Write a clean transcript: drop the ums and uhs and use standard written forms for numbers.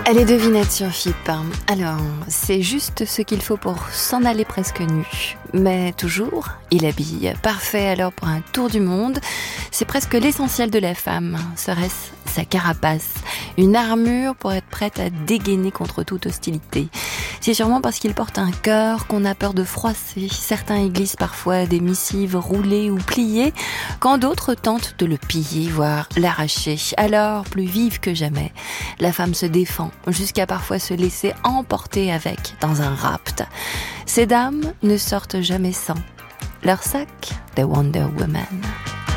Les devinettes sur FIP. Alors, c'est juste ce qu'il faut pour s'en aller presque nu. Mais toujours, il habille. Parfait alors pour un tour du monde. C'est presque l'essentiel de la femme. Serait-ce sa carapace? Une armure pour être prête à dégainer contre toute hostilité. C'est sûrement parce qu'il porte un cœur qu'on a peur de froisser. Certains y glissent parfois des missives roulées ou pliées, quand d'autres tentent de le piller, voire l'arracher. Alors, plus vive que jamais, la femme se défend, jusqu'à parfois se laisser emporter avec dans un rapt. Ces dames ne sortent jamais sans leur sac de Wonder Woman.